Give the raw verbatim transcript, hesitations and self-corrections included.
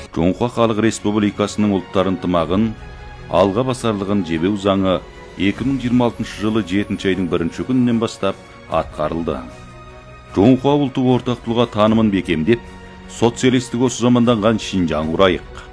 Жоңхо Халық Республикасының ұлттар ынтымағын алға басарлығын жебеу заңы эки миң жыйырма алтынчы жылы жетинчи айдың биринчи күнүнөн бастап аткарылды. Жоңхо улуттук ортактуулукка таанымын бекемдеп, социалисттик осу заманданган Шинжаң курайык.